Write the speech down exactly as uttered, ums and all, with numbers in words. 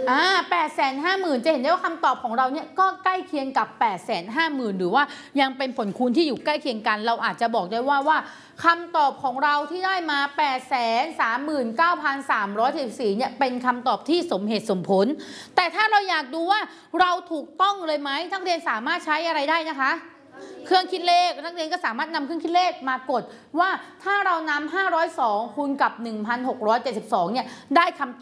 อ่าแปดแสนห้าหมื่นจะเห็นได้ว่าคำตอบของเราเนี่ยก็ใกล้เคียงกับแปดแสนห้าหมื่นหรือว่ายังเป็นผลคูณที่อยู่ใกล้เคียงกันเราอาจจะบอกได้ว่าว่าคำตอบของเราที่ได้มา แปดแสนสามหมื่นเก้าพันสามร้อยสิบสี่ เนี่ยเป็นคำตอบที่สมเหตุสมผลแต่ถ้าเราอยากดูว่าเราถูกต้องเลยไหมนักเรียนสามารถใช้อะไรได้นะคะเครื่องคิดเลขนักเรียนก็สามารถนำเครื่องคิดเลขมากดว่าถ้าเรานำห้าร้อยสองคูณกับ หนึ่งพันหกร้อยเจ็ดสิบสอง เนี่ยได้คำ